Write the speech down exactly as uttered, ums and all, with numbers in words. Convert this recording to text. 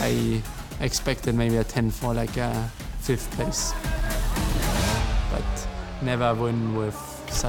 I expected maybe a tenth or like a fifth place, but never win with